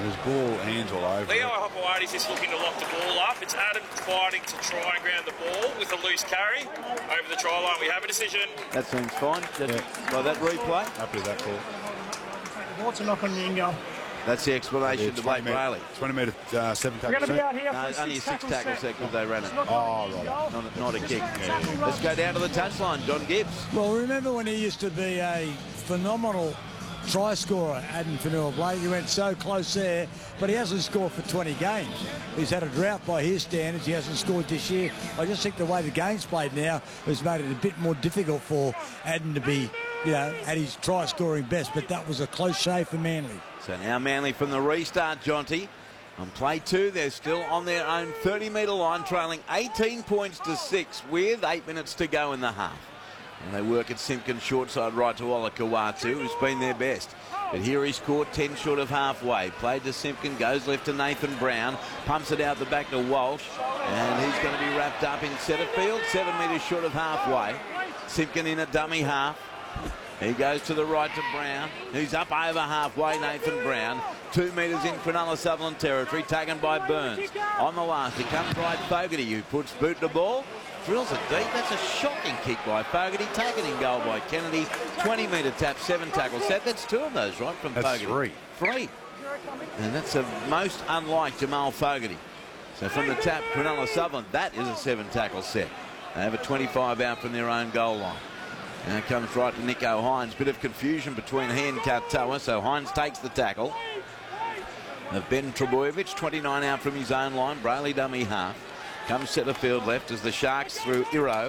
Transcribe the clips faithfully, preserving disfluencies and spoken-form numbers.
There's ball hands all over. Leo Hopewadi's just looking to lock the ball up. It's Adam fighting to try and ground the ball with a loose carry over the try line. We have a decision. That seems fine. Yeah. By that replay. Happy with that call. What's a knock on the in-goal? That's the explanation to Blake Brayley. twenty metre, uh, seven tackle We're going to be out set. here No, for only a six six tackle set because they ran it. Oh, right. Not a, not a kick. Let's go down to the touchline. John Gibbs. Well, remember when he used to be a phenomenal try scorer, Adam Fonua-Blake? He went so close there, but he hasn't scored for twenty games. He's had a drought by his standards. He hasn't scored this year. I just think the way the game's played now has made it a bit more difficult for Adam to be, you know, at his try-scoring best, but that was a close shave for Manly. So now Manly from the restart, Jonty. On play two, they're still on their own thirty metre line, trailing eighteen points to six with eight minutes to go in the half. And they work at Simpkin short side right to Olakau'atu, who's been their best. But here he's caught ten short of halfway. Played to Simpkin, goes left to Nathan Brown, pumps it out the back to Walsh, and he's going to be wrapped up in centre field, seven metres short of halfway. Simpkin in a dummy half. He goes to the right to Brown, who's up over halfway, Nathan Brown. Two metres in Cronulla Sutherland territory, taken by Burns. On the last, it comes right Fogarty, who puts boot to ball. Drills it deep. That's a shocking kick by Fogarty. Taken in goal by Kennedy. twenty metre tap, seven tackle set. That's two of those, right, from That's Fogarty? three. Three. And that's the most unlike Jamal Fogarty. So from the tap, Cronulla Sutherland, that is a seven tackle set. They have a twenty-five out from their own goal line. Now it comes right to Nicho Hynes. Bit of confusion between he and Katoa, so Hynes takes the tackle. Of Ben Trebojevic, twenty-nine out from his own line. Brayley dummy half. Comes centre field left as the Sharks through Iro.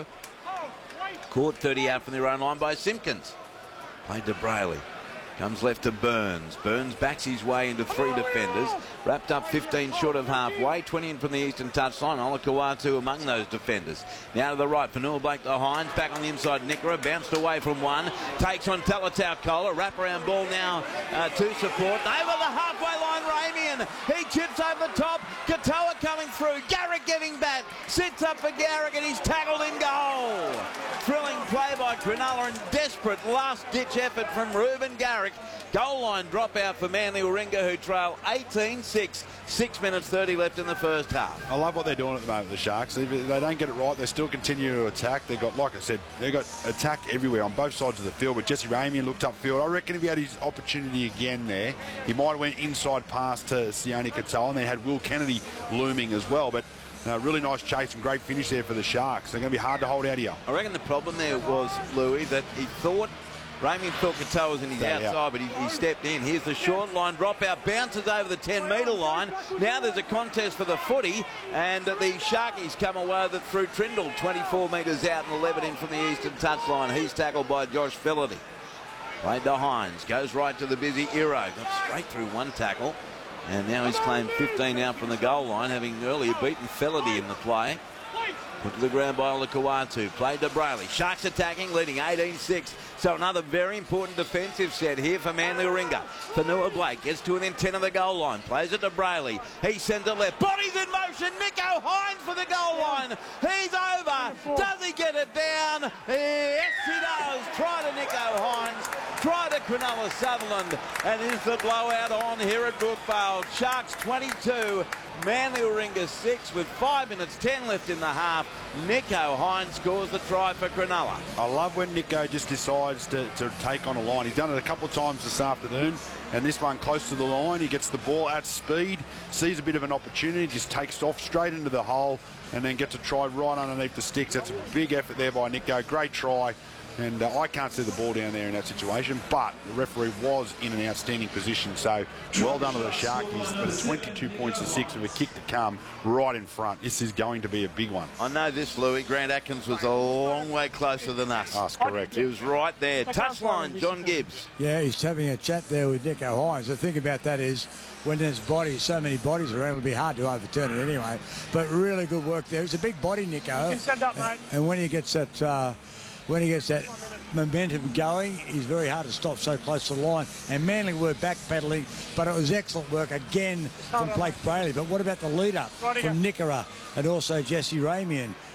Caught thirty out from their own line by Simpkins. Played to Brayley. Comes left to Burns. Burns backs his way into three defenders. Wrapped up fifteen short of halfway. twenty in from the eastern touchline. Olakau'atu among those defenders. Now to the right. Fonua-Blake to Hynes. Back on the inside. Nickera bounced away from one. Takes on Talatau Kola. Wraparound ball now uh, to support. Over the halfway line, Ramian. He chips over the top. Katoa coming through. Garrick getting back. Sits up for Garrick and he's tackled in goal. Thrilling play by Cronulla and desperate last-ditch effort from Reuben Garrick. Goal line dropout for Manly Warringah, who trail eighteen six. Six minutes thirty left in the first half. I love what they're doing at the moment, the Sharks. If they don't get it right, they still continue to attack. They've got, like I said, they've got attack everywhere on both sides of the field. But Jesse Ramian looked upfield. I reckon if he had his opportunity again there, he might have went inside pass to Sione Katoa, and then had Will Kennedy looming as well. But uh, really nice chase and great finish there for the Sharks. They're going to be hard to hold out here. I reckon the problem there was, Louis, that he thought Ramian thought Katoa was in his Yeah, outside, yeah. but he, he stepped in. Here's the short line dropout, bounces over the ten metre line. Now there's a contest for the footy, and the Sharkies come away with it through Trindle, twenty-four metres out and eleven in from the eastern touchline. He's tackled by Josh Fillaty. Played to Hynes, goes right to the busy Iro, got straight through one tackle, and now he's claimed fifteen out from the goal line, having earlier beaten Fillaty in the play. Put to the ground by Olakau'atu. Played to Brayley. Sharks attacking, leading eighteen six. So another very important defensive set here for Manly Warringah. Fonua-Blake gets to within ten of the goal line. Plays it to Brayley. He sends it left. Bodies in motion. Nicho Hynes for the goal line. He's over. Does he get it down? Yes, he does. Try to Nicho Hynes. Try to Cronulla Sutherland. And is the blowout on here at Brookvale. Sharks twenty-two. Manly Warringah six with five minutes ten left in the half. Nicho Hynes scores the try for Cronulla. I love when Nicho just decides to, to take on a line. He's done it a couple of times this afternoon, and this one close to the line. He gets the ball at speed, sees a bit of an opportunity, just takes off straight into the hole, and then gets a try right underneath the sticks. That's a big effort there by Nicho. Great try. And uh, I can't see the ball down there in that situation, but the referee was in an outstanding position. So well done to the Sharkies. But it's twenty-two points to six with a kick to come right in front. This is going to be a big one. I know this, Louis. Grant Atkins was a long way closer than us. That's correct. He was right there. Touchline, John Gibbs. Yeah, he's having a chat there with Nicho Hynes. The thing about that is when there's bodies, so many bodies around, it'll be hard to overturn it anyway. But really good work there. He's a big body, Nicho. You can stand up, mate. And when he gets that... Uh, When he gets that momentum going, he's very hard to stop so close to the line. And Manly were backpedaling, but it was excellent work again from Blake Brayley. But what about the lead-up from Nickera and also Jesse Ramian?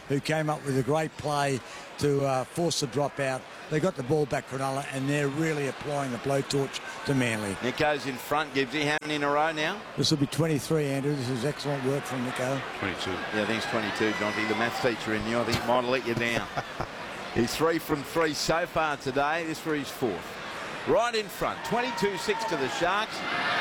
who came up with a great play to uh, force the drop out. They got the ball back, Cronulla, and they're really applying the blowtorch to Manly. Nico's in front, Gibbsy. How many in a row now? This will be twenty-three, Andrew. This is excellent work from Nico. twenty-two. Yeah, I think it's twenty-two, Jonty. The maths teacher in you, I think, might have let you down. He's three from three so far today. This for his fourth. Right in front, twenty-two six to the Sharks.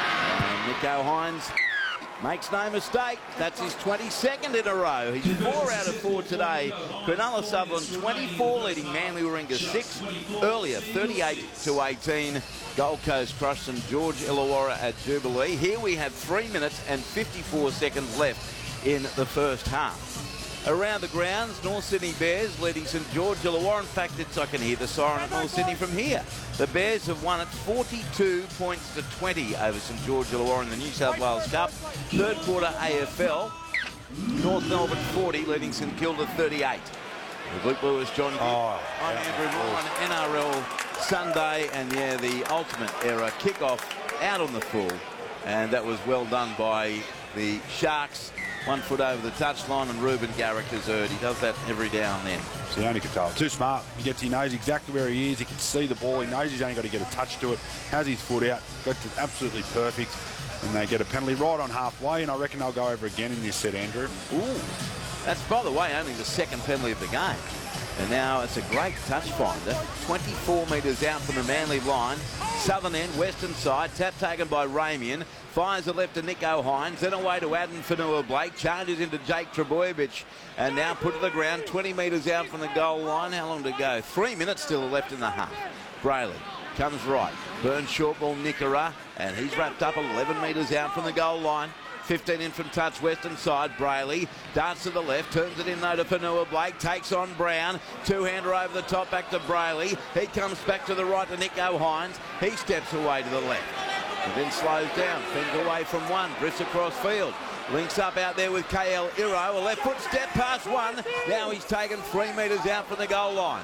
And Nico Hines makes no mistake. That's his twenty-second in a row. He's four out of four today. Cronulla Sutherland twenty-four, leading Manly Warringah six. Earlier, thirty-eight to eighteen. Gold Coast crushed St George Illawarra at Jubilee. Here we have three minutes and fifty-four seconds left in the first half. Around the grounds, North Sydney Bears leading St George Illawarra. In fact, it's, I can hear the siren at North Sydney from here. The Bears have won it forty-two points to twenty over St George Illawarra in the New South Wales Cup. Third quarter A F L. North Melbourne forty, leading St Kilda thirty-eight. With Luke Lewis, John Gibb, Oh, I'm yeah, Andrew Moore on N R L Sunday, and yeah, the ultimate era kickoff out on the full, and that was well done by the Sharks. One foot over the touchline, and Ruben Garrick has heard. He does that every now and then. Sione Katoa, too smart. He gets, he knows exactly where he is. He can see the ball. He knows he's only got to get a touch to it. Has his foot out. Got to absolutely perfect. And they get a penalty right on halfway, and I reckon they'll go over again in this set, Andrew. Ooh, that's, by the way, only the second penalty of the game. And now it's a great touch finder. twenty-four metres out from the Manly line. Southern end, western side. Tap taken by Ramian. Fires the left to Nico Hines. Then away to Adam Fanua-Blake. Charges into Jake Trebojevic. And now put to the ground. twenty metres out from the goal line. How long to go? Three minutes still left in the half. Brayley comes right. Burns short ball Nickera. And he's wrapped up eleven metres out from the goal line. fifteen in from touch, western side. Brayley darts to the left, turns it in though to Fanua-Blake, takes on Brown. Two-hander over the top, back to Brayley. He comes back to the right to Nico Hines. He steps away to the left. And then slows down, fends away from one, drifts across field. Links up out there with K L Iro. A left foot step past one. Now he's taken three metres out from the goal line.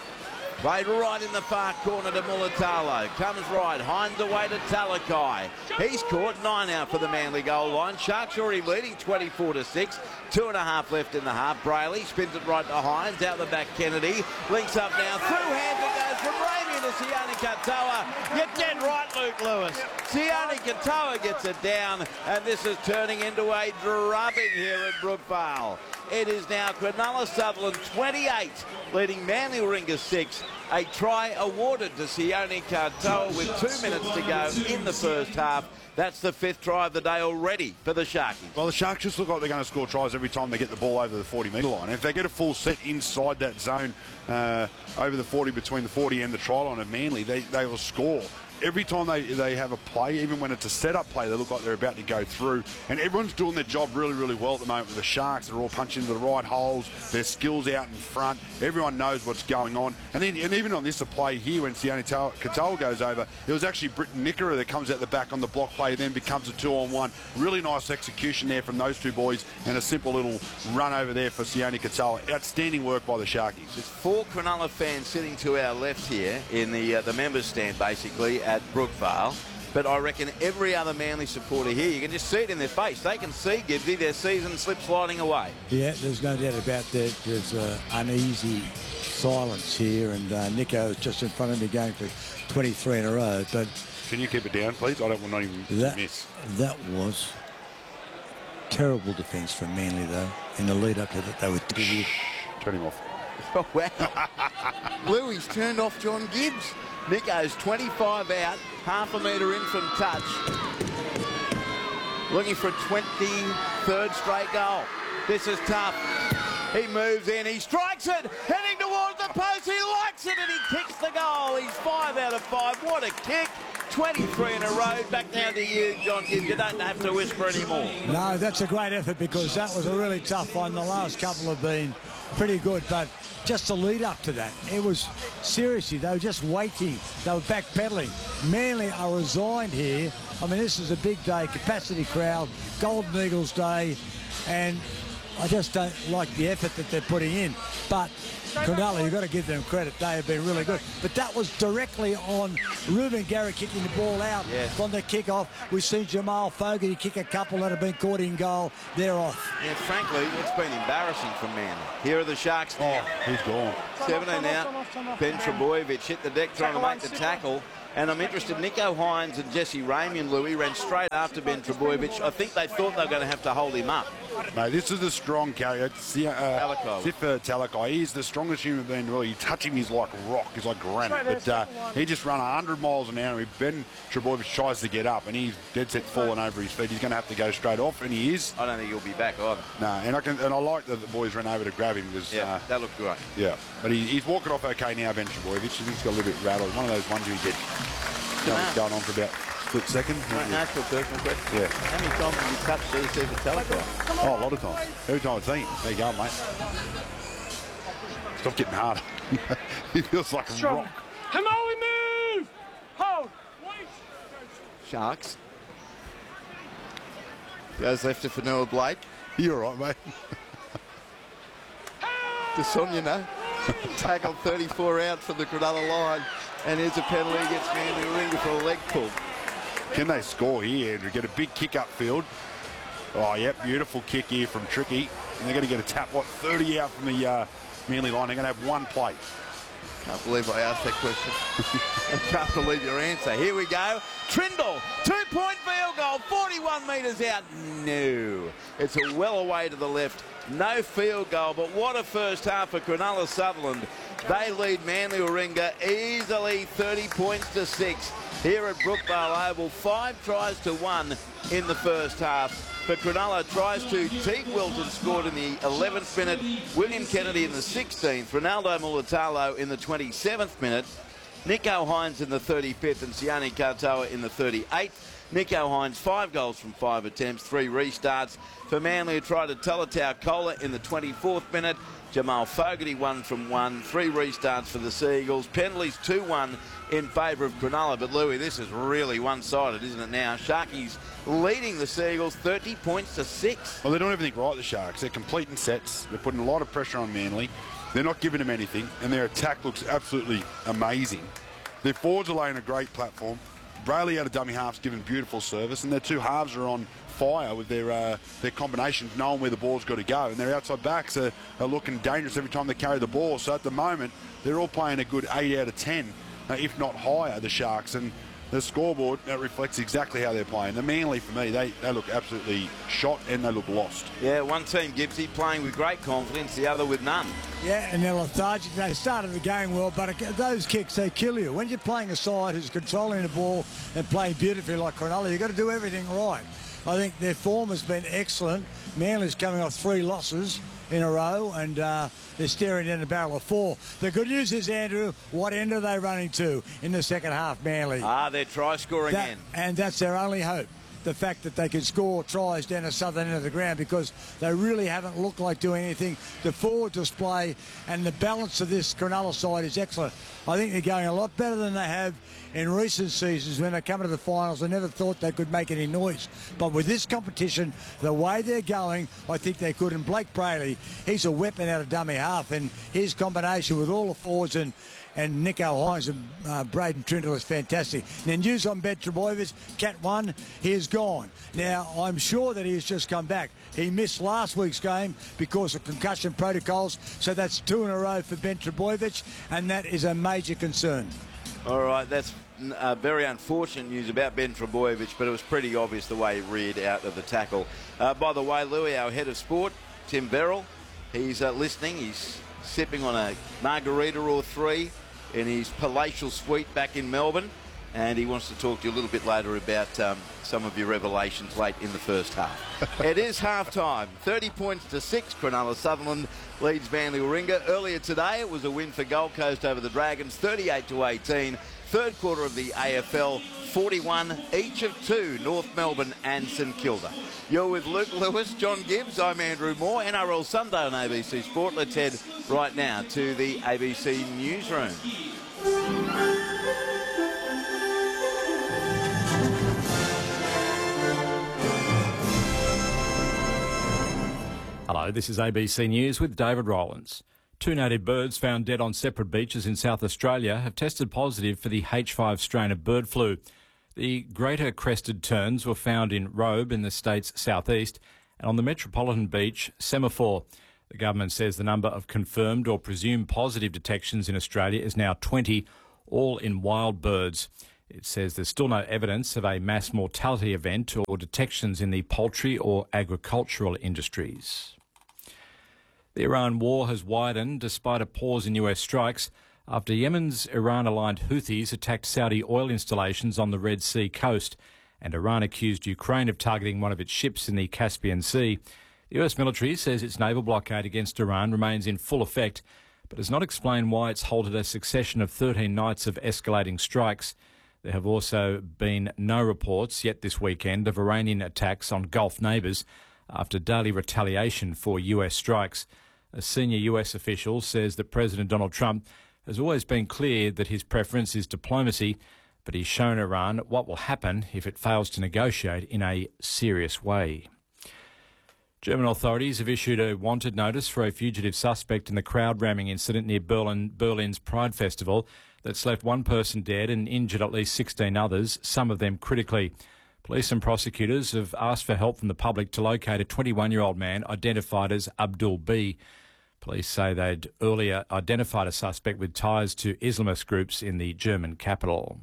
Played right in the far corner to Mulatalo. Comes right. Hines away to Talakai. He's caught. Nine out for the Manly goal line. Sharks already leading twenty-four to six. Two and a half left in the half. Brayley spins it right to Hines. Out the back Kennedy. Links up now. Through hands it goes from Ramian to Sione Katoa. You're dead right, Luke Lewis. Sione Katoa gets it down. And this is turning into a drubbing here at Brookvale. It is now Cronulla Sutherland twenty-eight, leading Manly Warringah six. A try awarded to Sione Katoa with two minutes to go in the first half. That's the fifth try of the day already for the Sharkies. Well, the Sharks just look like they're going to score tries every time they get the ball over the forty metre line. If they get a full set inside that zone, uh, over the forty, between the forty and the try line of Manly, they, they will score. Every time they, they have a play, even when it's a set-up play, they look like they're about to go through. And everyone's doing their job really, really well at the moment with the Sharks. They're all punching into the right holes. Their skills out in front. Everyone knows what's going on. And then, and even on this a play here, when Sione Katoa goes over, it was actually Britton Nickera that comes out the back on the block play, then becomes a two-on-one. Really nice execution there from those two boys, and a simple little run over there for Sione Katoa. Outstanding work by the Sharkies. There's four Cronulla fans sitting to our left here in the uh, the members stand, basically, at Brookvale. But I reckon every other Manly supporter here, you can just see it in their face. They can see, Gibbsy, their season slip sliding away. Yeah, there's no doubt about that. There's uh, uneasy silence here, and uh, Nico is just in front of me going for twenty-three in a row. But Can you keep it down, please? I don't want not even that, miss. That was terrible defence from Manly, though, in the lead up to that. They were two. Turn him off. Oh, wow. Louis turned off John Gibbs. Nico's twenty-five out, half a metre in from touch. Looking for a twenty-third straight goal. This is tough. He moves in, he strikes it, heading towards the post, he likes it, and he kicks the goal. He's five out of five. What a kick. twenty-three in a row. Back down to you, John Gibbs. You don't have to whisper anymore. No, that's a great effort, because that was a really tough one. The last couple have been pretty good, but just the lead up to that, it was seriously, they were just waiting. They were backpedaling. Manly are resigned here. I mean, this is a big day, capacity crowd, Golden Eagles Day, and I just don't like the effort that they're putting in. But Cronulla, you've got to give them credit. They have been really good. But that was directly on Reuben Garrick kicking the ball out yes. from the kick-off. We've seen Jamal Fogarty kick a couple that have been caught in goal. They're off. Yeah, frankly, it's been embarrassing for Manly. Here are the Sharks now. Oh, he's gone. seventeen out. Ben Trebojevic hit the deck trying to make the tackle. And I'm interested, Nico Hines and Jesse Ramian, Louis, ran straight after Ben Trebojevic. I think they thought they were going to have to hold him up. Mate, this is a strong carrier. It's, uh, Talakai. Sifa Talakai. He's the strongest human being in the world. You touch him, he's like rock. He's like granite. But uh, he just ran one hundred miles an hour. Ben Trebojevic tries to get up, and he's dead set falling over his feet. He's going to have to go straight off, and he is. I don't think he'll be back either. No, and I can, and I like that the boys ran over to grab him. Because, yeah, uh, that looked great. Yeah, but he, he's walking off okay now, Ben Trebojevic. I think he's got a little bit rattled. One of those ones where he gets going, going on for about a split second. Right, now to a personal question. Yeah. How many times have you touched C C for Talakai? Oh, a lot of times. Every time I've seen him. There you go, mate. Stop getting harder. He feels like a Strong. rock. Come on, we move! Hold! Sharks. Goes left to Fanua Blake. You're all right, mate. To Sonia, tackle thirty-four out from the Cronulla line. And here's a penalty against Manly Warringah for a leg pull. Can they score here, Andrew? Get a big kick upfield. Oh, yep, beautiful kick here from Tricky. And they're going to get a tap, what, thirty out from the uh, Manly line. They're going to have one plate. Can't believe I asked that question. I can't believe your answer. Here we go. Trindle, two-point field goal, forty-one metres out. No. It's a well away to the left. No field goal, but what a first half for Cronulla Sutherland. They lead Manly Warringah easily thirty points to six here at Brookvale Oval. Five tries to one in the first half. For Cronulla, tries to Teague Wilton scored in the eleventh minute, William Kennedy in the sixteenth, Ronaldo Mulatalo in the twenty-seventh minute, Nico Hines in the thirty-fifth and Sione Katoa in the thirty-eighth. Nico Hines, five goals from five attempts, three restarts. For Manly, who tried to Talatau Kola in the twenty-fourth minute. Jamal Fogarty, one from one, three restarts for the Seagulls. Penalties two one in favour of Cronulla. But, Louis, this is really one-sided, isn't it now? Sharkies leading the Seagulls thirty points to six. Well, they're doing everything right, the Sharks. They're completing sets. They're putting a lot of pressure on Manly. They're not giving them anything, and their attack looks absolutely amazing. Their forwards are laying a great platform. Brayley out of dummy half's giving beautiful service, and their two halves are on fire with their uh, their combinations, knowing where the ball's got to go. And their outside backs are, are looking dangerous every time they carry the ball. So at the moment, they're all playing a good eight out of ten, uh, if not higher, the Sharks. And the scoreboard, that reflects exactly how they're playing. The Manly, for me, they, they look absolutely shot and they look lost. Yeah, one team, Gibbsy, playing with great confidence, the other with none. Yeah, and they're lethargic. They started the game well, but those kicks, they kill you. When you're playing a side who's controlling the ball and playing beautifully like Cronulla, you've got to do everything right. I think their form has been excellent. Manly's coming off three losses in a row, and uh, they're staring down the barrel of four. The good news is, Andrew, what end are they running to in the second half, Manly? Ah, they're try-scoring that, end. And that's their only hope. The fact that they can score tries down the southern end of the ground, because they really haven't looked like doing anything. The forward display and the balance of this Cronulla side is excellent. I think they're going a lot better than they have in recent seasons. When they come to the finals, I never thought they could make any noise. But with this competition, the way they're going, I think they could. And Blake Brayley, he's a weapon out of dummy half, and his combination with all the forwards and And Nico Hines and uh, Braden Trindle is fantastic. And then news on Ben Trebojevic, Cat one, he is gone. Now, I'm sure that he has just come back. He missed last week's game because of concussion protocols, so that's two in a row for Ben Trebojevic, and that is a major concern. All right, that's uh, very unfortunate news about Ben Trebojevic, but it was pretty obvious the way he reared out of the tackle. Uh, by the way, Louis, our head of sport, Tim Beryl, he's uh, listening. He's sipping on a margarita or three in his palatial suite back in Melbourne, and he wants to talk to you a little bit later about um, some of your revelations late in the first half. It is half-time, thirty points to six. Cronulla Sutherland leads Manly Warringah. Earlier today, it was a win for Gold Coast over the Dragons, thirty-eight to eighteen. Third quarter of the A F L, forty-one each of two, North Melbourne and St Kilda. You're with Luke Lewis, John Gibbs, I'm Andrew Moore. N R L Sunday on A B C Sport. Let's head right now to the A B C newsroom. Hello, Hello, this is A B C News with David Rowlands. Two native birds found dead on separate beaches in South Australia have tested positive for the H five strain of bird flu. The greater crested terns were found in Robe in the state's southeast and on the metropolitan beach Semaphore. The government says the number of confirmed or presumed positive detections in Australia is now twenty, all in wild birds. It says there's still no evidence of a mass mortality event or detections in the poultry or agricultural industries. The Iran war has widened despite a pause in U S strikes after Yemen's Iran-aligned Houthis attacked Saudi oil installations on the Red Sea coast, and Iran accused Ukraine of targeting one of its ships in the Caspian Sea. The U S military says its naval blockade against Iran remains in full effect, but does not explain why it's halted a succession of thirteen nights of escalating strikes. There have also been no reports yet this weekend of Iranian attacks on Gulf neighbours after daily retaliation for U S strikes. A senior U S official says that President Donald Trump has always been clear that his preference is diplomacy, but he's shown Iran what will happen if it fails to negotiate in a serious way. German authorities have issued a wanted notice for a fugitive suspect in the crowd ramming incident near Berlin, Berlin's Pride Festival that's left one person dead and injured at least sixteen others, some of them critically. Police and prosecutors have asked for help from the public to locate a twenty-one-year-old man identified as Abdul B. Police say they'd earlier identified a suspect with ties to Islamist groups in the German capital.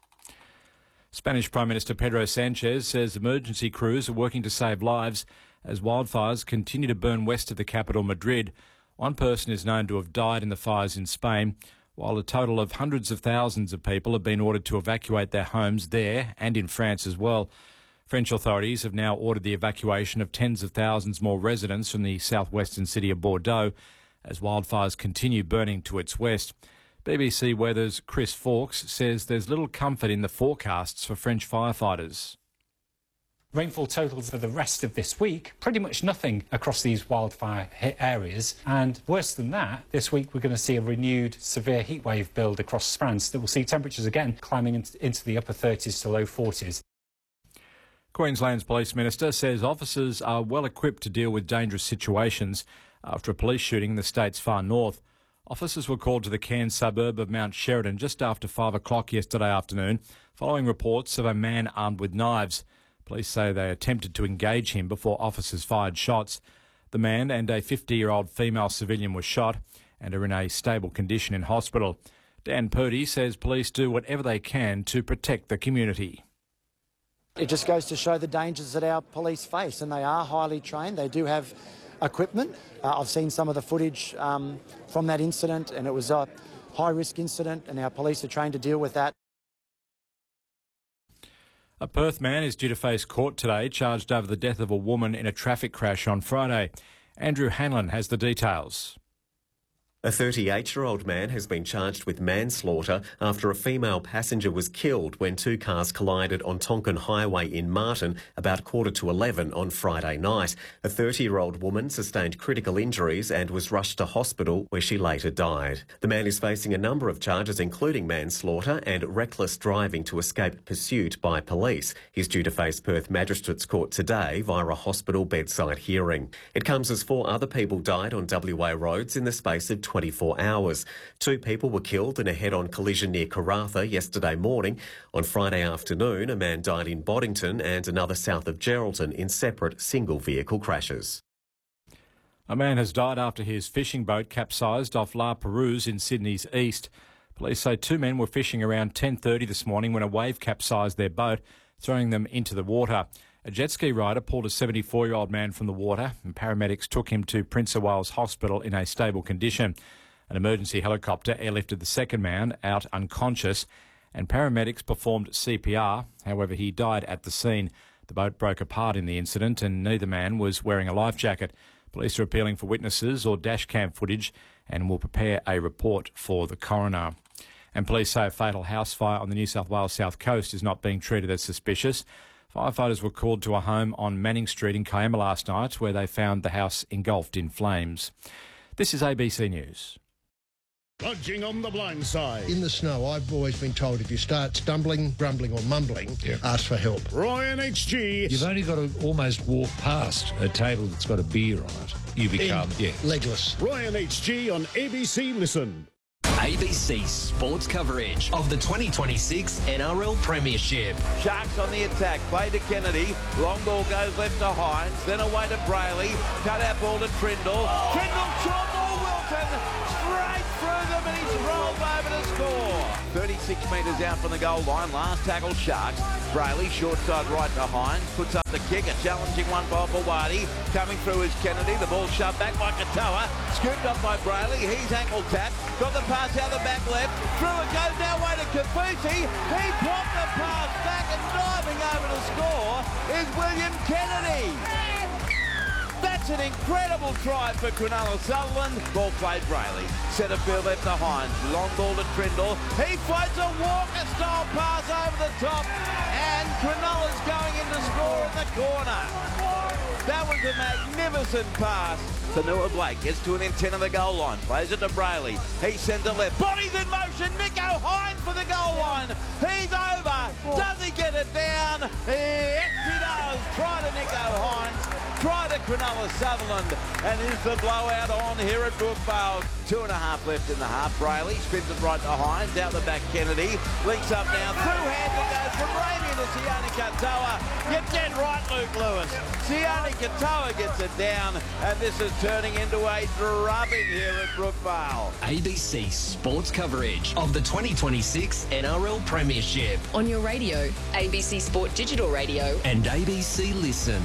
Spanish Prime Minister Pedro Sanchez says emergency crews are working to save lives as wildfires continue to burn west of the capital, Madrid. One person is known to have died in the fires in Spain, while a total of hundreds of thousands of people have been ordered to evacuate their homes there and in France as well. French authorities have now ordered the evacuation of tens of thousands more residents from the southwestern city of Bordeaux as wildfires continue burning to its west. B B C Weather's Chris Fawkes says there's little comfort in the forecasts for French firefighters. Rainfall totals for the rest of this week, pretty much nothing across these wildfire hit areas. And worse than that, this week we're going to see a renewed severe heatwave build across France that will see temperatures again climbing into the upper thirties to low forties. Queensland's Police Minister says officers are well equipped to deal with dangerous situations after a police shooting in the state's far north. Officers were called to the Cairns suburb of Mount Sheridan just after five o'clock yesterday afternoon, following reports of a man armed with knives. Police say they attempted to engage him before officers fired shots. The man and a fifty-year-old female civilian were shot and are in a stable condition in hospital. Dan Purdy says police do whatever they can to protect the community. It just goes to show the dangers that our police face, and they are highly trained. They do have equipment. Uh, I've seen some of the footage um, from that incident, and it was a high-risk incident, and our police are trained to deal with that. A Perth man is due to face court today, charged over the death of a woman in a traffic crash on Friday. Andrew Hanlon has the details. A thirty-eight-year-old man has been charged with manslaughter after a female passenger was killed when two cars collided on Tonkin Highway in Martin about quarter to eleven on Friday night. A thirty-year-old woman sustained critical injuries and was rushed to hospital where she later died. The man is facing a number of charges including manslaughter and reckless driving to escape pursuit by police. He's due to face Perth Magistrates Court today via a hospital bedside hearing. It comes as four other people died on W A roads in the space of twenty-four hours. Two people were killed in a head-on collision near Karratha yesterday morning. On Friday afternoon, a man died in Boddington and another south of Geraldton in separate single-vehicle crashes. A man has died after his fishing boat capsized off La Perouse in Sydney's east. Police say two men were fishing around ten thirty this morning when a wave capsized their boat, throwing them into the water. A jet ski rider pulled a seventy-four-year-old man from the water and paramedics took him to Prince of Wales Hospital in a stable condition. An emergency helicopter airlifted the second man out unconscious and paramedics performed C P R. However, he died at the scene. The boat broke apart in the incident and neither man was wearing a life jacket. Police are appealing for witnesses or dash cam footage and will prepare a report for the coroner. And police say a fatal house fire on the New South Wales South Coast is not being treated as suspicious. Firefighters were called to a home on Manning Street in Kiama last night where they found the house engulfed in flames. This is A B C News. Lodging on the blind side. In the snow, I've always been told if you start stumbling, grumbling or mumbling, yeah. ask for help. Roy and H G. You've only got to almost walk past a table that's got a beer on it you become, In, yeah. legless. Ryan H G on A B C Listen. A B C sports coverage of the twenty twenty-six N R L Premiership. Sharks on the attack. Play to Kennedy. Long ball goes left to Hines. Then away to Brayley. Cut out ball to Trindle. Trindle, short ball, Wilton. Straight through them and he's rolled over to score. thirty-six metres out from the goal line. Last tackle, Sharks. Brayley, short side right to Hines. Puts up the kick. A challenging one by Bawadi. Coming through is Kennedy. The ball shoved back by Katoa. Scooped up by Brayley. He's ankle tapped. Got the pass out the back left. Through it goes now way to Kafusi. He popped the pass back and diving over to score is William Kennedy. That's an incredible try for Cronulla Sutherland. Ball played Brayley. Centre field left to Hines. Long ball to Trindle. He floats a Walker-style pass over the top. And Cronulla's going in to score in the corner. That was a magnificent pass. Fanua Blake gets to an intent of the goal line. Plays it to Brayley. He sends it left. Bodies in motion. Nico Hines for the goal line. He's over. Does he get it down? Yes, he does. Try to Nico Hines. Try to Cronulla Sutherland. And is the blowout on here at Brookvale. Two and a half left in the half. Brayley spins it right to Hines. Out the back Kennedy. Links up now. Through hand it goes from Ramey to Sione Katoa. You're dead right, Luke Lewis. Sione Katoa gets it down. And this is turning into a drubbing here at Brookvale. A B C sports coverage of the twenty twenty-six N R L Premiership. On your radio, A B C Sport Digital Radio. And A B C Listen.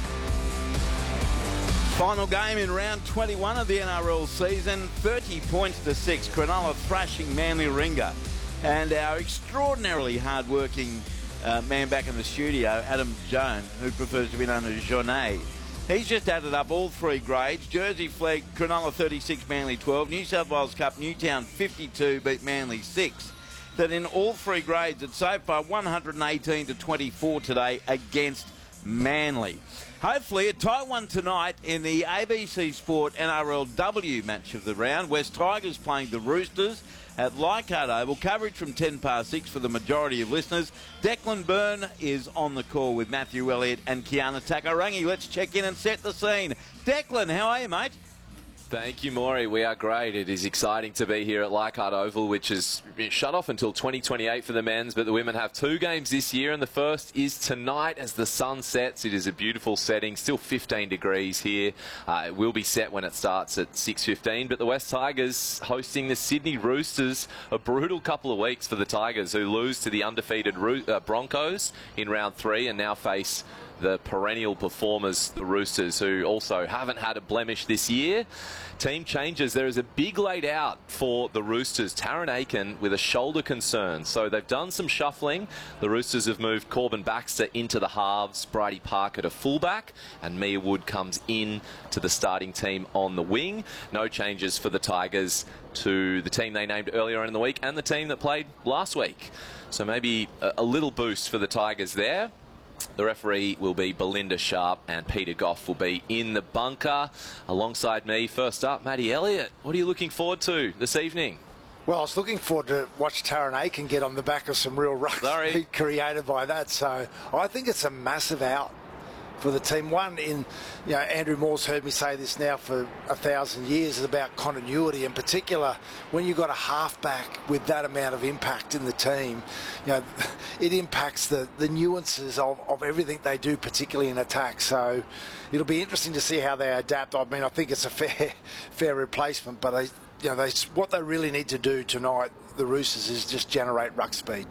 Final game in round twenty-one of the N R L season. thirty points to six. Cronulla thrashing Manly Ringer. And our extraordinarily hard-working uh, man back in the studio, Adam Jones, who prefers to be known as Jonet. He's just added up all three grades. Jersey Flag, Cronulla thirty-six, Manly twelve. New South Wales Cup, Newtown fifty-two, beat Manly six. That in all three grades, it's so far one hundred eighteen to twenty-four today against Manly. Hopefully a tight one tonight in the A B C Sport N R L W match of the round. West Tigers playing the Roosters at Leichhardt Oval. Coverage from ten past six for the majority of listeners. Declan Byrne is on the call with Matthew Elliott and Kiana Takarangi. Let's check in and set the scene. Declan, how are you, mate? Thank you, Maury. We are great. It is exciting to be here at Leichhardt Oval, which is shut off until twenty twenty-eight for the men's, but the women have two games this year, and the first is tonight as the sun sets. It is a beautiful setting, still fifteen degrees here. Uh, it will be set when it starts at six fifteen, but the West Tigers hosting the Sydney Roosters. A brutal couple of weeks for the Tigers, who lose to the undefeated Ro uh, Broncos in round three and now face the perennial performers, the Roosters, who also haven't had a blemish this year. Team changes. There is a big laid out for the Roosters. Taryn Aiken with a shoulder concern. So they've done some shuffling. The Roosters have moved Corbin Baxter into the halves, Brady Parker to fullback, and Mia Wood comes in to the starting team on the wing. No changes for the Tigers to the team they named earlier in the week and the team that played last week. So maybe a, a little boost for the Tigers there. The referee will be Belinda Sharp and Peter Goff will be in the bunker. Alongside me, first up, Matty Elliott. What are you looking forward to this evening? Well, I was looking forward to watch Taryn Aiken get on the back of some real rucks created by that. So I think it's a massive out for the team. One, in you know, Andrew Moore's heard me say this now for a thousand years, is about continuity. In particular, when you've got a halfback with that amount of impact in the team, you know, it impacts the, the nuances of, of everything they do, particularly in attack. So it'll be interesting to see how they adapt. I mean, I think it's a fair fair replacement, but they, you know, they, what they really need to do tonight, the Roosters, is just generate ruck speed.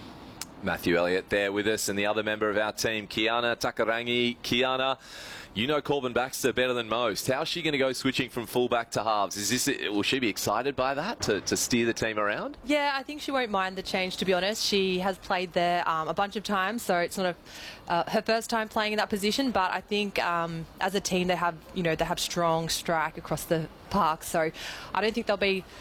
Matthew Elliott there with us, and the other member of our team, Kiana Takarangi. Kiana, you know Corbin Baxter better than most. How's she going to go switching from fullback to halves? Is this, will she be excited by that to, to steer the team around? Yeah, I think she won't mind the change, to be honest. She has played there um, a bunch of times, so it's not a, uh, her first time playing in that position. But I think um, as a team, they have, you know, they have strong strike across the park. So I don't think they'll be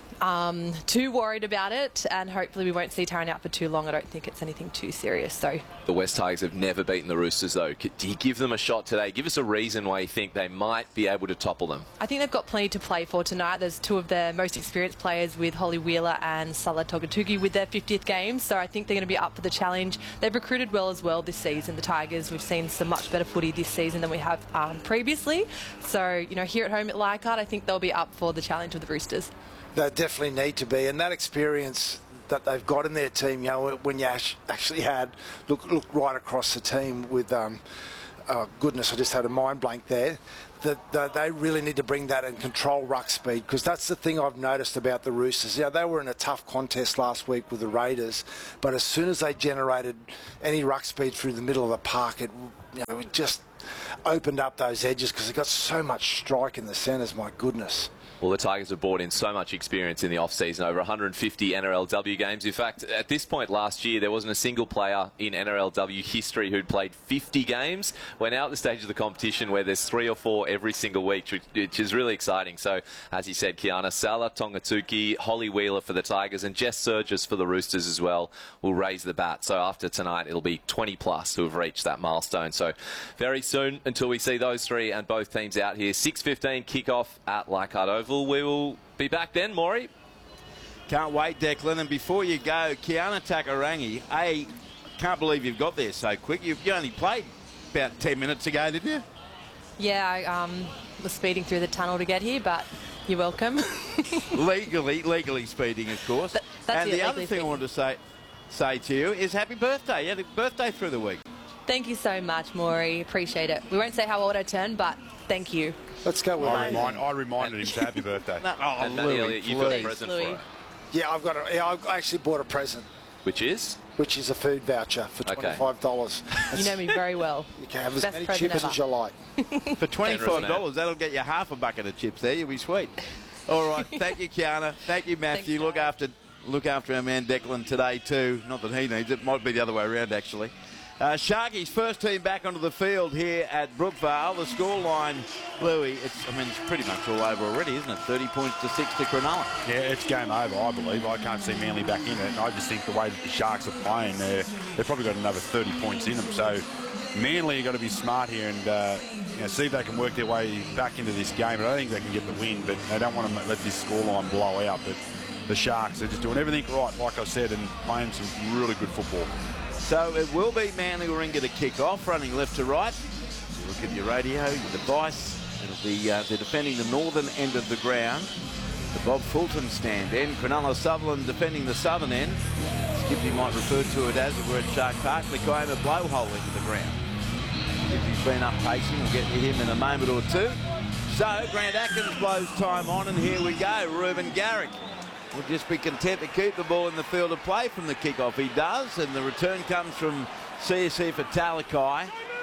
um, too worried about it, and hopefully we won't see Taryn out for too long. I don't think it's anything too serious. So the West Tigers have never beaten the Roosters, though. Do you give them a shot today? Give us a reason why you think they might be able to topple them. I think they've got plenty to play for tonight. There's two of their most experienced players with Holly Wheeler and Salah Togatuki with their fiftieth game, so I think they're going to be up for the challenge. They've recruited well as well this season, the Tigers. We've seen some much better footy this season than we have um, previously. So, you know, here at home at Leichhardt, I think they'll be up for the challenge of the Roosters. They definitely need to be, and that experience that they've got in their team, you know, when you actually had, look, look right across the team with, um, oh goodness, I just had a mind blank there, that, that they really need to bring that and control ruck speed, because that's the thing I've noticed about the Roosters. You know, they were in a tough contest last week with the Raiders, but as soon as they generated any ruck speed through the middle of the park, it, you know, it just opened up those edges because they've got so much strike in the centres, my goodness. Well, the Tigers have brought in so much experience in the off-season, over one hundred fifty N R L W games. In fact, at this point last year, there wasn't a single player in N R L W history who'd played fifty games. We're now at the stage of the competition where there's three or four every single week, which, which is really exciting. So, as you said, Kiana, Salah Togatuki, Holly Wheeler for the Tigers, and Jess Surgis for the Roosters as well will raise the bat. So after tonight, it'll be twenty plus who have reached that milestone. So very soon, until we see those three and both teams out here, six fifteen kickoff at Leichhardt Oval. We will be back then, Maury. Can't wait, Declan. And before you go, Kiana Takarangi, A, can't believe you've got there so quick. You, you only played about ten minutes ago, didn't you? Yeah, I um, was speeding through the tunnel to get here, but you're welcome. legally, legally speeding, of course. Th that's and it, the other legally thing speaking. I wanted to say, say to you is happy birthday. You had a birthday through the week. Thank you so much, Maury. Appreciate it. We won't say how old I turned, but thank you. Let's go with I, remind, I reminded him to happy birthday. No, oh, and Louis, Elliott, you've got a present Louis. for her. Yeah, I've got a, yeah, I actually bought a present. Which is? Which is a food voucher for twenty-five dollars. Okay. You know me very well. You can have as Best many present chips ever. as you like. For twenty-five dollars, that'll get you half a bucket of chips there. You'll be sweet. All right. Thank you, Kiana. Thank you, Matthew. Thanks, look after look after our man Declan today, too. Not that he needs it. Might be the other way around, actually. Uh, Sharkies first team back onto the field here at Brookvale. The scoreline, Louis, it's, I mean, it's pretty much all over already, isn't it? thirty points to six to Cronulla. Yeah, it's game over, I believe. I can't see Manly back in it. And I just think the way that the Sharks are playing, they're, they've probably got another thirty points in them. So Manly are going to be smart here and uh, you know, see if they can work their way back into this game. I don't think they can get the win, but they don't want to let this scoreline blow out. But the Sharks are just doing everything right, like I said, and playing some really good football. So it will be Manly Warringah to kick off, running left to right. You look at your radio, your device. It'll be uh, they're defending the northern end of the ground. The Bob Fulton stand end. Cronulla Sutherland defending the southern end. Skippy might refer to it as if we're at Shark Park. The Kiama blowhole into the ground. Skippy's been up pacing. We'll get to him in a moment or two. So Grant Atkins blows time on, and here we go. Reuben Garrick will just be content to keep the ball in the field of play from the kickoff. He does, and the return comes from C S C for Talakai.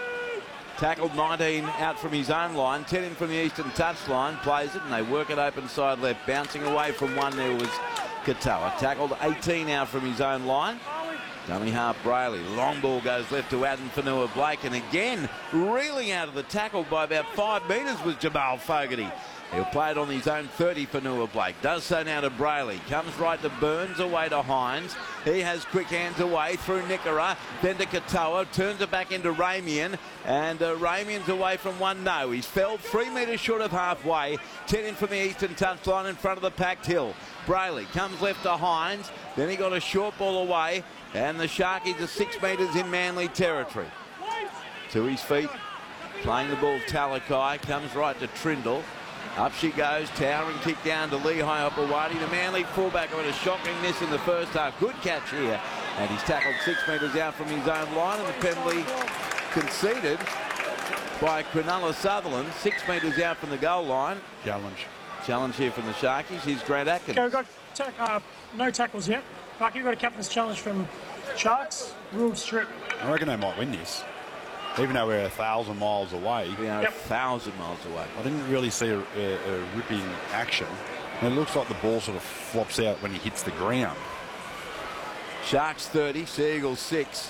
Tackled nineteen out from his own line, ten in from the eastern touchline, plays it, and they work it open side left. Bouncing away from one there was Katoa. Tackled eighteen out from his own line. Dummy half Brayley. Long ball goes left to Adam Fanua-Blake, and again, reeling out of the tackle by about five metres was Jamal Fogarty. He'll play it on his own thirty for Fanua-Blake. Does so now to Brayley. Comes right to Burns, away to Hines. He has quick hands away through Nickera. Then to Katoa. Turns it back into Ramian. And uh, Ramian's away from one. No, he's fell three metres short of halfway. ten in from the eastern touchline in front of the packed hill. Brayley comes left to Hines. Then he got a short ball away. And the Sharkies are six metres in Manly territory. To his feet. Playing the ball, Talakai. Comes right to Trindle. Up she goes, towering kick down to Lehigh Opawati. The Manly fullback got a shocking miss in the first half. Good catch here. And he's tackled six metres out from his own line, and the penalty conceded by Cronulla Sutherland. Six metres out from the goal line. Challenge. Challenge here from the Sharkies. Here's Grant Atkins. Okay, we've got tack, uh, no tackles yet. Bucky, we've got a captain's challenge from Sharks. Ruled strip. I reckon they might win this. Even though we're a thousand miles away. We are yep. a thousand miles away. I didn't really see a, a, a ripping action. And it looks like the ball sort of flops out when he hits the ground. Sharks thirty, Sea Eagles six.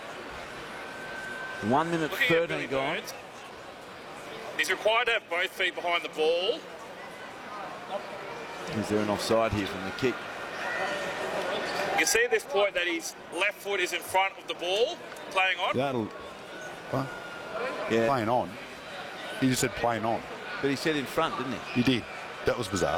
One minute Looking thirteen gone. Birds, he's required to have both feet behind the ball. Is there an offside here from the kick? You can see at this point that his left foot is in front of the ball, playing on. That'll... What? Yeah. Playing on. He just said playing on. But he said in front, didn't he? He did. That was bizarre.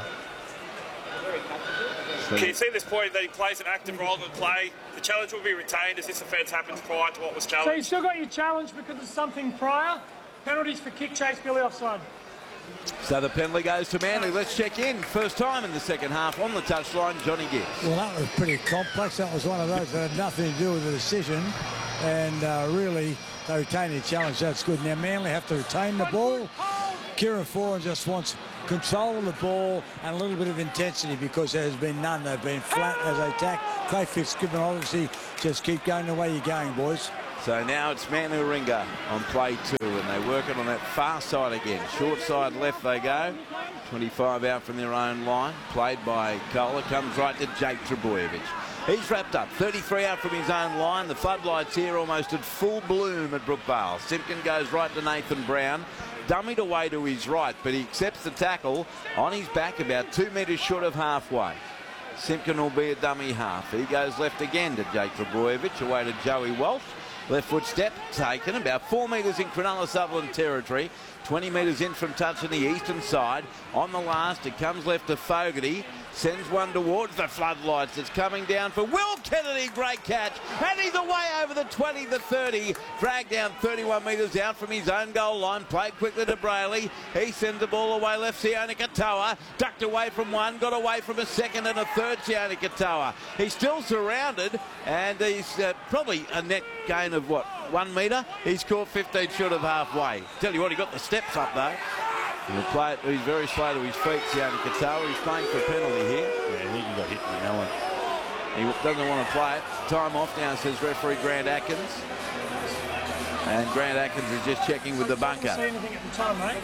Can you see at this point that he plays an active role in the play? The challenge will be retained as this offence happens prior to what was challenged. So you still got your challenge because of something prior. Penalties for kick chase, Billy offside. So the penalty goes to Manly. Let's check in. First time in the second half on the touchline, Johnny Gibbs. Well, that was pretty complex. That was one of those that had nothing to do with the decision. And uh, really, they retained the challenge. That's good. Now, Manly have to retain the ball. Kieran Foran just wants control of the ball and a little bit of intensity because there has been none. They've been flat as they attack. Clay Fitzgibbon, obviously, just keep going the way you're going, boys. So now it's Manly Warringah on play two, and they're working on that far side again. Short side left they go. twenty-five out from their own line. Played by Kohler. Comes right to Jake Trbojevic. He's wrapped up. thirty-three out from his own line. The floodlights here almost at full bloom at Brookvale. Simpkin goes right to Nathan Brown. Dummied away to his right, but he accepts the tackle on his back about two metres short of halfway. Simpkin will be a dummy half. He goes left again to Jake Trbojevic, away to Joey Walsh. Left foot step taken, about four metres in Cronulla Sutherland territory. twenty metres in from touch on the eastern side. On the last, it comes left to Fogarty. Sends one towards the floodlights. It's coming down for Will Kennedy. Great catch. And he's away over the twenty, the thirty. Dragged down thirty-one metres out from his own goal line. Played quickly to Brayley. He sends the ball away left. Sione Katoa ducked away from one. Got away from a second and a third. Sione Katoa. He's still surrounded. And he's uh, probably a net gain of what? One metre. He's caught fifteen short of halfway. Tell you what, he got the steps up though. He'll play it, he's very slow to his feet, Sione Katoa. He's playing for a penalty here. Yeah, I think he got hit in the Allen. He doesn't want to play it. Time off now, says referee Grant Atkins. And Grant Atkins is just checking with the bunker. I didn't see anything at the time, mate.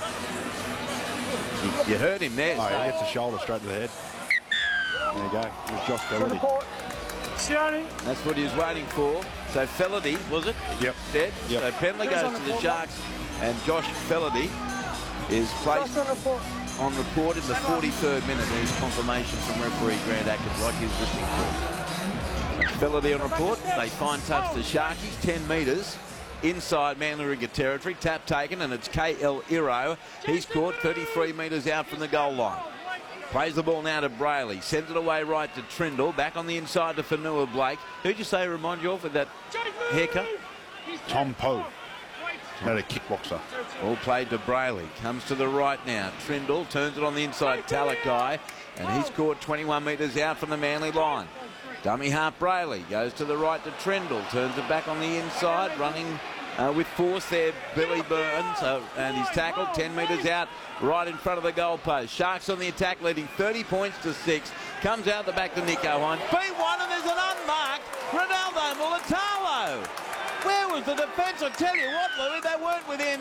You, you heard him there. Oh, he hits the shoulder straight to the head. There you go. It was Josh Fellerty. That's what he was waiting for. So Fellerty, was it? Yep. Dead. Yep. So penalty goes to the Sharks, and Josh Fellerty is placed on report in the forty-third minute. There's confirmation from referee Grant Atkins, like he was listening for. Fellerty on report. They fine touch the Sharkies, ten metres inside Manly Warringah territory. Tap taken, and it's K L Iro. He's caught thirty-three metres out from the goal line. Plays the ball now to Brayley. Sends it away right to Trindle. Back on the inside to Fanua Blake. Who'd you say remind you of with that haircut? Tom Poe. Not a kickboxer. All played to Brayley. Comes to the right now. Trindle turns it on the inside. Talakai. And he's caught twenty-one metres out from the Manly line. Dummy half Brayley. Goes to the right to Trindle. Turns it back on the inside. Running uh, with force there. Billy Burns. Uh, and he's tackled ten metres out. Right in front of the goalpost. Sharks on the attack, leading thirty points to six. Comes out the back to Nico Hine. B one, and there's an unmarked Ronaldo Mulatalo. Where was the defence? I tell you what, Louis, they weren't within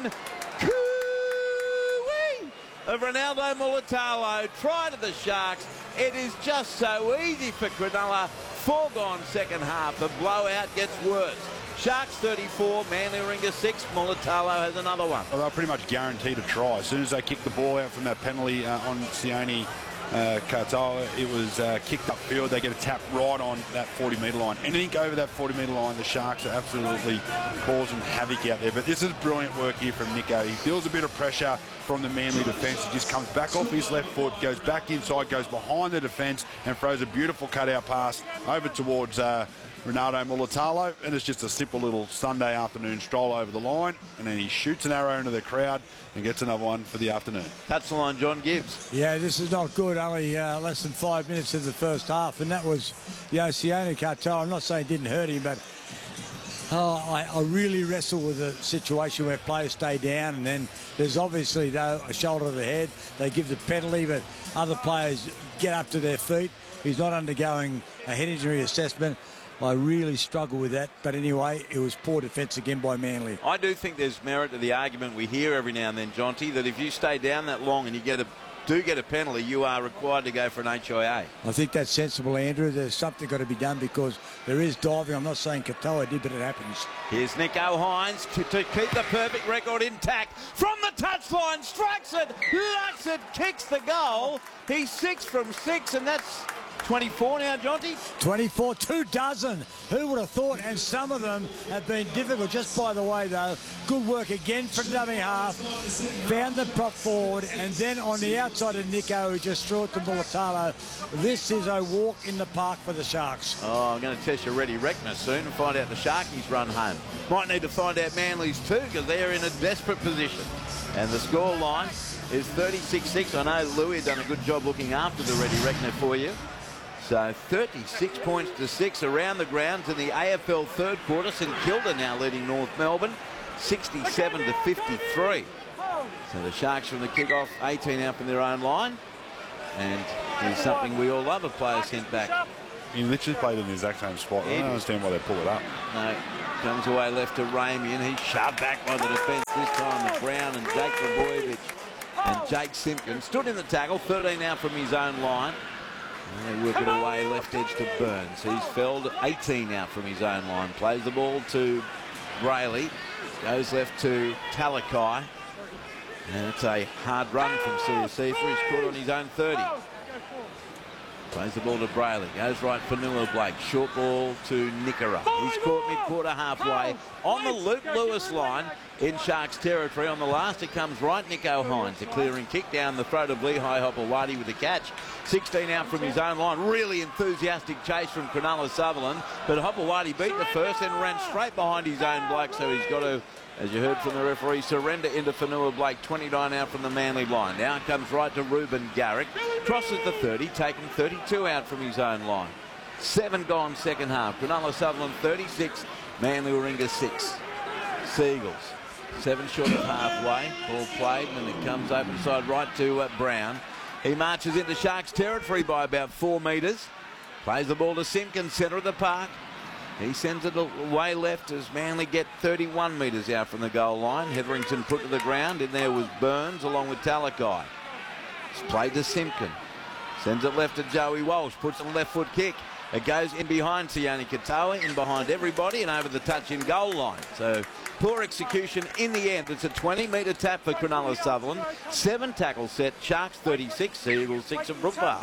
coo-wee of Ronaldo Mulatalo. Try to the Sharks. It is just so easy for Cronulla. Foregone second half. The blowout gets worse. Sharks thirty-four, Manly Warringah six. Mulatalo has another one. Well, they're pretty much guaranteed a try. As soon as they kick the ball out from that penalty uh, on Sione uh, Katoa, it was uh, kicked upfield. They get a tap right on that forty metre line. Anything over that forty metre line, the Sharks are absolutely causing havoc out there. But this is brilliant work here from Nico. He feels a bit of pressure from the Manly defence. He just comes back off his left foot, goes back inside, goes behind the defence, and throws a beautiful cutout pass over towards Uh, Ronaldo Mulatalo, and it's just a simple little Sunday afternoon stroll over the line, and then he shoots an arrow into the crowd and gets another one for the afternoon. That's the line, John Gibbs. Yeah, this is not good. Only uh, less than five minutes of the first half, and that was, you know, Sione Katoa. I'm not saying it didn't hurt him, but oh, I, I really wrestle with a situation where players stay down, and then there's obviously, though, a shoulder to the head. They give the penalty, but other players get up to their feet. He's not undergoing a head injury assessment. I really struggle with that. But anyway, it was poor defence again by Manly. I do think there's merit to the argument we hear every now and then, Jonty, that if you stay down that long and you get a do get a penalty, you are required to go for an H I A. I think that's sensible, Andrew. There's something got to be done because there is diving. I'm not saying Katoa did, but it happens. Here's Nicho Hines to, to keep the perfect record intact. From the touchline, strikes it, likes it, kicks the goal. He's six from six, and that's twenty-four now, Jonty? twenty-four, two dozen. Who would have thought? And some of them have been difficult. Just by the way, though, good work again from dummy half. Found the prop forward, and then on the outside of Nicho, who just threw it to Mulatalo. This is a walk in the park for the Sharks. Oh, I'm going to test your Reddy Reckner soon and find out the Sharkies run home. Might need to find out Manly's too, because they're in a desperate position. And the score line is thirty-six six. I know Louis done a good job looking after the Reddy Reckner for you. So thirty-six points to six around the grounds in the A F L third quarter. St Kilda now leading North Melbourne, sixty-seven to fifty-three. So the Sharks from the kick-off, eighteen out from their own line. And here's something we all love, a player sent back. He literally played in the exact same spot. I don't understand why they pull it up. No, comes away left to Ramey, and he's shoved back by the defence this time with Brown and Jake Trbojevic. And Jake Simpkins stood in the tackle, thirteen out from his own line. And they work it away left edge to Burns. He's felled eighteen out from his own line. Plays the ball to Brayley. Goes left to Talakai. And it's a hard run from Siosifa. He's caught on his own thirty. Plays the ball to Brayley. Goes right for Fanua Blake. Short ball to Nickera. He's caught mid-quarter halfway on the Luke Lewis line in Sharks territory. On the last, it comes right Nicho Hines. A clearing kick down the throat of Lehigh Hopewadi with the catch. sixteen out from his own line. Really enthusiastic chase from Cronulla Sutherland. But Hopewadi beat the first and ran straight behind his own bloke. So he's got to, as you heard from the referee, surrender into Fanua Blake. twenty-nine out from the Manly line. Now it comes right to Ruben Garrick. Crosses the thirty, taken thirty-two out from his own line. Seven gone second half. Cronulla Sutherland thirty-six, Manly Warringah six. Seagulls. Seven short of halfway. Ball played, and it comes open side right to uh, Brown. He marches into Sharks territory by about four metres. Plays the ball to Simpkins, centre of the park. He sends it away left as Manly get thirty-one metres out from the goal line. Hetherington put to the ground. In there was Burns along with Talakai. It's played to Simpkin. Sends it left to Joey Walsh. Puts a left foot kick. It goes in behind Sione Katoa, in behind everybody, and over the touch in goal line. So poor execution in the end. It's a twenty metre tap for Cronulla Sutherland. Seven tackle set. Sharks thirty-six, Seagulls six of Brookvale.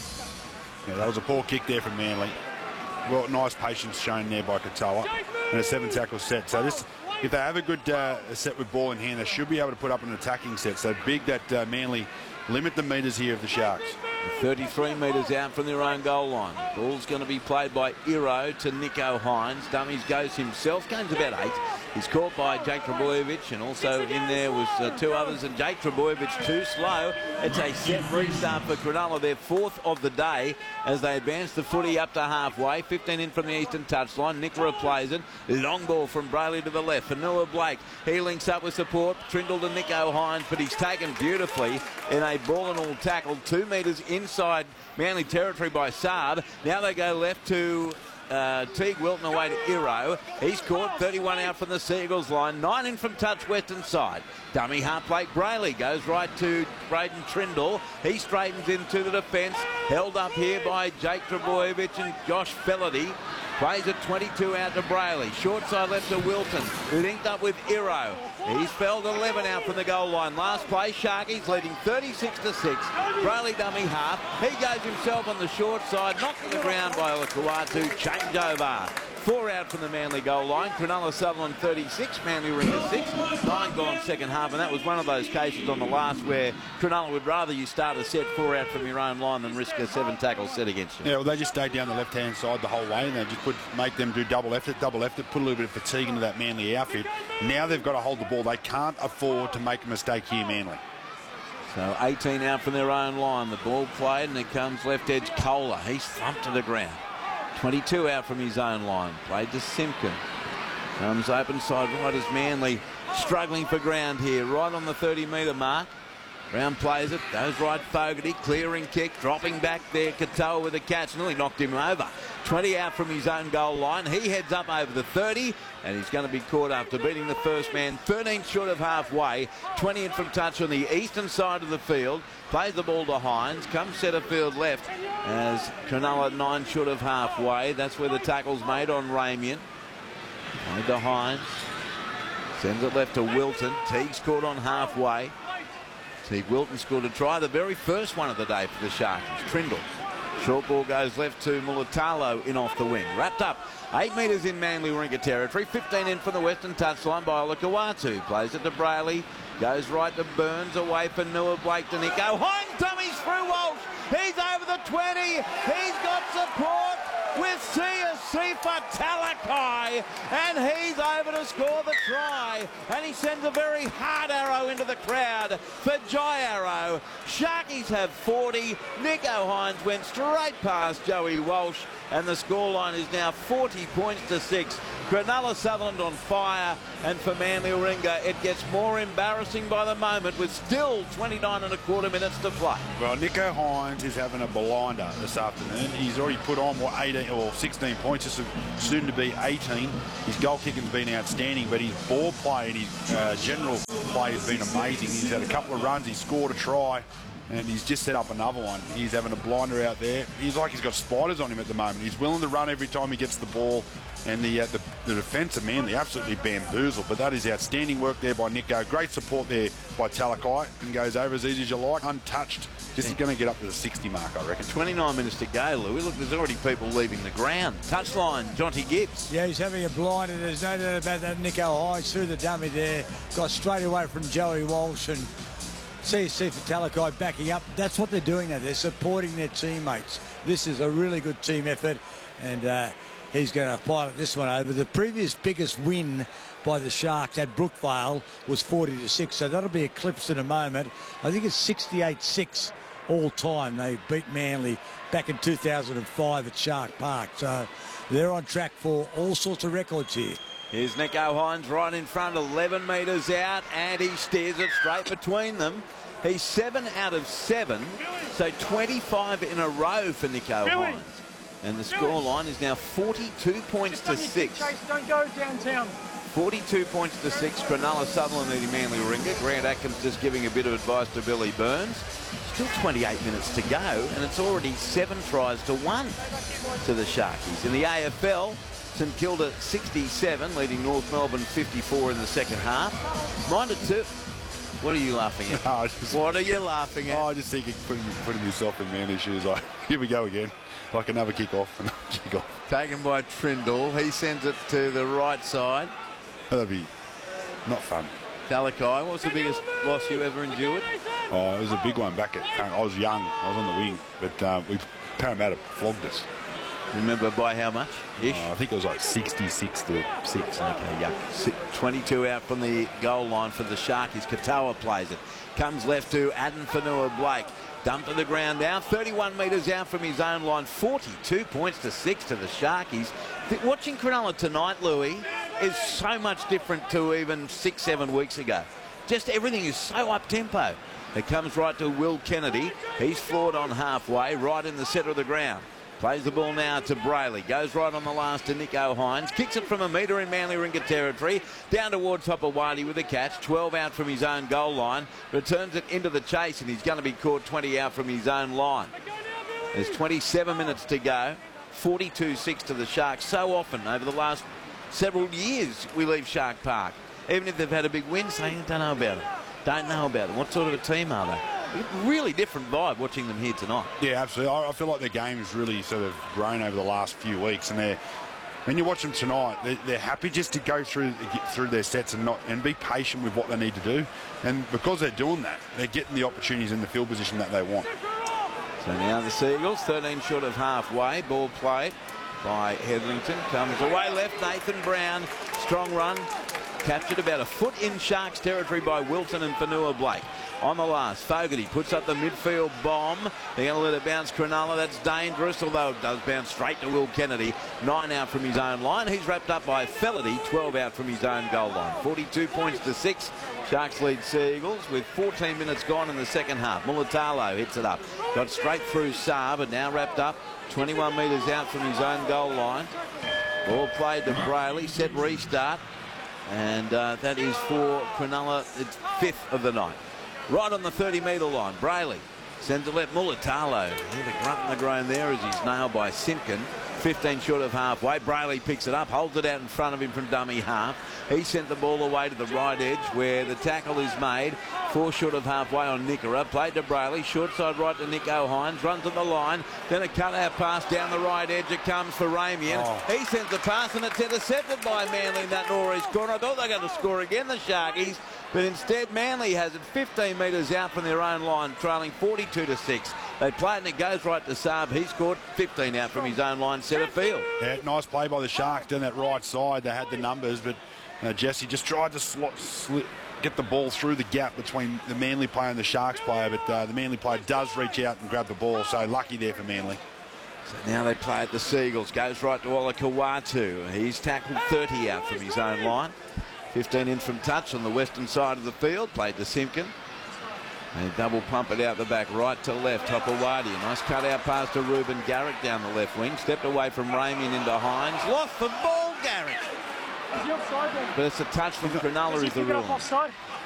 Yeah, that was a poor kick there from Manly. Well, nice patience shown there by Katoa. And a seven tackle set. So this, if they have a good uh, set with ball in hand, they should be able to put up an attacking set. So big that uh, Manly limit the metres here of the Sharks. thirty-three metres out from their own goal line. Ball's going to be played by Iro to Nicho Hines. Dummies goes himself. Gains about eight. He's caught by Jake Trbojevic, and also in there was uh, two others, and Jake Trbojevic too slow. It's a set restart for Cronulla, their fourth of the day, as they advance the footy up to halfway. fifteen in from the eastern touchline. Nickera plays it. Long ball from Brayley to the left. Fanua Blake, he links up with support. Trindle to Nicho Hines, but he's taken beautifully in a ball and all tackle. Two metres inside Manly territory by Saab. Now they go left to Uh, Teague Wilton away to Iro. He's caught, thirty-one out from the Seagulls line. Nine in from touch western side. Dummy half plate Brayley goes right to Braden Trindle. He straightens into the defence. Held up here by Jake Trbojevic and Josh Fellerty. Plays it twenty-two out to Brayley. Short side left to Wilton. Linked up with Iro. He's felled eleven out from the goal line. Last play, Sharkies leading thirty-six to six. Brayley dummy half. He goes himself on the short side. Knocked to the ground by Olakuatu. Changeover. Four out from the Manly goal line. Cronulla Sutherland thirty-six, Manly Warringah six. Nine gone second half, and that was one of those cases on the last where Cronulla would rather you start a set four out from your own line than risk a seven tackle set against you. Yeah, well, they just stayed down the left-hand side the whole way, and they just put make them do double effort, double effort, put a little bit of fatigue into that Manly outfit. Now they've got to hold the ball. They can't afford to make a mistake here, Manly. So eighteen out from their own line. The ball played, and it comes left edge Kohler. He's thumped to the ground. twenty-two out from his own line. Played to Simpkin. Comes open side right as Manly struggling for ground here. Right on the thirty metre mark. Brown plays it. Goes right Fogarty. Clearing kick. Dropping back there. Katoa with a catch. Nearly knocked him over. twenty out from his own goal line. He heads up over the thirty, and he's going to be caught after beating the first man thirteen short of halfway. twenty in from touch on the eastern side of the field. Plays the ball to Hines. Comes centre field left as Cronulla nine short of halfway. That's where the tackle's made on Ramian. Played to Hines. Sends it left to Wilton. Teague's caught on halfway. Teague Wilton scored a try, the very first one of the day for the Sharkies. Trindle. Short ball goes left to Mulatalo in off the wing. Wrapped up eight metres in Manly Warringah territory. fifteen in from the western touchline by Olakawatu. Plays it to Brayley. Goes right to Burns. Away for Nua Blake to Nico. Hines dummies through Walsh. He's over the twenty. He's got support with Sia Sifa Talakai, and he's over to score the try, and he sends a very hard arrow into the crowd for Jai Arrow. Sharkies have forty. Nico Hines went straight past Joey Walsh, and the scoreline is now forty points to six. Cronulla Sutherland on fire, and for Manly Warringah it gets more embarrassing by the moment with still twenty-nine and a quarter minutes to play. Well, Nico Hines is having a blinder this afternoon. He's already put on what eighteen or sixteen points, just soon to be eighteen. His goal kicking's been outstanding, but his ball play and his uh, general play has been amazing. He's had a couple of runs, he scored a try, and he's just set up another one. He's having a blinder out there. He's like he's got spiders on him at the moment. He's willing to run every time he gets the ball, and the uh, the, the defence of Manly absolutely bamboozled. But that is outstanding work there by Nico. Great support there by Talakai, and goes over as easy as you like, untouched. Just going to get up to the sixty mark, I reckon. twenty-nine minutes to go, Louis. Look, there's already people leaving the ground. Touchline, Jonty Gibbs. Yeah, he's having a blinder. There's no doubt about that. Nico Hines through the dummy there. Got straight away from Joey Walsh, and C C for Talakai backing up. That's what they're doing now. They're supporting their teammates. This is a really good team effort, and uh, he's going to pilot this one over. The previous biggest win by the Sharks at Brookvale was forty to six, so that'll be eclipsed in a moment. I think it's sixty-eight six all time. They beat Manly back in two thousand five at Shark Park, so they're on track for all sorts of records here. Here's Nico Hines right in front, eleven metres out, and he steers it straight between them. He's seven out of seven, so twenty-five in a row for Nico Hines. And the scoreline is now forty-two points to six. Don't go downtown. forty-two points to six. Cronulla Sutherland leading Manly Warringah. Grant Atkins just giving a bit of advice to Billy Burns. Still twenty-eight minutes to go, and it's already seven tries to one to the Sharkies. In the A F L, St Kilda sixty-seven, leading North Melbourne fifty-four in the second half. Minded too. What are you laughing at? No, just, what are you laughing at? Oh, I just think putting, putting myself in Manly shoes. Like, here we go again. Like another kick off, another kick off. Taken by Trindle. He sends it to the right side. That'd be not fun. Talakai, what was the biggest loss you ever endured? Oh, it was a big one back at, I was young, I was on the wing, but uh, we Parramatta flogged us. Remember by how much? Ish? Oh, I think it was like sixty-six to six. Okay, yuck. twenty-two out from the goal line for the Sharkies. Katoa plays it. Comes left to Aden Fanua Blake. Dumped to the ground now. thirty-one metres out from his own line. forty-two points to six to the Sharkies. Watching Cronulla tonight, Louis, is so much different to even six, seven weeks ago. Just everything is so up-tempo. It comes right to Will Kennedy. He's floored on halfway, right in the centre of the ground. Plays the ball now to Brayley. Goes right on the last to Nico Hines. Kicks it from a metre in Manly Warringah territory. Down towards Hopewadi with a catch. twelve out from his own goal line. Returns it into the chase, and he's going to be caught twenty out from his own line. There's twenty-seven minutes to go. forty-two six to the Sharks. So often over the last several years we leave Shark Park. Even if they've had a big win, saying, don't know about it. Don't know about it. What sort of a team are they? Really different vibe watching them here tonight. Yeah, absolutely. I, I feel like their game has really sort of grown over the last few weeks, and they're when you watch them tonight, they're, they're happy just to go through get through their sets and not and be patient with what they need to do. And because they're doing that, they're getting the opportunities in the field position that they want. So now the Seagulls, thirteen short of halfway. Ball played by Hetherington. Comes away left, Nathan Brown. Strong run. Captured about a foot in Sharks territory by Wilton and Fanua Blake. On the last, Fogarty puts up the midfield bomb. They're going to let it bounce Cronulla. That's dangerous, although it does bounce straight to Will Kennedy. Nine out from his own line. He's wrapped up by Felity. twelve out from his own goal line. forty-two points to six. Sharks lead Sea Eagles with fourteen minutes gone in the second half. Mulatalo hits it up. Got straight through Saab, and now wrapped up twenty-one metres out from his own goal line. Ball played to Brayley. Set restart. And uh, that is for Cronulla. It's fifth of the night. Right on the thirty metre line. Brayley sends it left. Mulatalo. Hit a grunt in the groin there as he's nailed by Simpkin. fifteen short of halfway. Brayley picks it up, holds it out in front of him from dummy half. He sent the ball away to the right edge where the tackle is made. Four short of halfway on Nickera. Played to Brayley. Short side right to Nick O'Hines. Runs at the line. Then a cut-out pass down the right edge. It comes for Ramian. Oh. He sends a pass and it's intercepted by Manly in that Norris corner. I thought they were going to score again, the Sharkies. But instead, Manly has it fifteen metres out from their own line, trailing forty-two to six. They play it and it goes right to Saab. He scored fifteen out from his own line, centre field. Yeah, nice play by the Sharks down that right side. They had the numbers, but uh, Jesse just tried to slot, slip, get the ball through the gap between the Manly player and the Sharks player, but uh, the Manly player does reach out and grab the ball, so lucky there for Manly. So now they play at the Seagulls. Goes right to Olakawatu. He's tackled thirty out from his own line. fifteen in from touch on the western side of the field. Played to Simpkin. They double pump it out the back, right to left. Topawadi. Nice cut out pass to Ruben Garrick down the left wing. Stepped away from Ramian into Hines. Lost the ball, Garrick. But it's a touch from Cronulla is the rule.